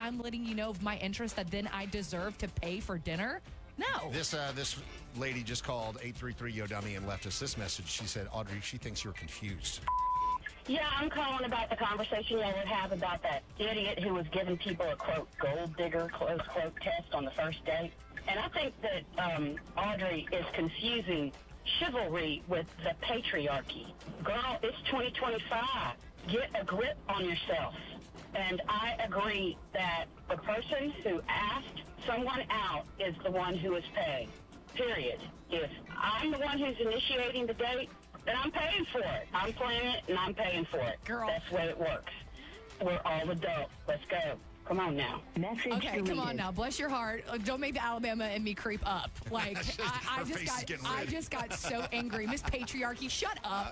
I'm letting you know of my interest that then I deserve to pay for dinner? No. This lady just called 833-YO-DUMMY and left us this message. She said, Audrey, she thinks you're confused. Yeah, I'm calling about the conversation y'all would have about that idiot who was giving people a, quote, gold digger, close quote, test on the first date. And I think that Audrey is confusing chivalry with the patriarchy. Girl, it's 2025. Get a grip on yourself. And I agree that the person who asked someone out is the one who is paying. Period. If I'm the one who's initiating the date, then I'm paying for it. I'm planning it, and I'm paying for it. Girl. That's the way it works. We're all adults. Let's go. Come on now. Message Okay, come deleted. on now. Bless your heart. Don't make the Alabama and me creep up. Like, Her face is getting I red. just got so angry. Miss Patriarchy, shut up.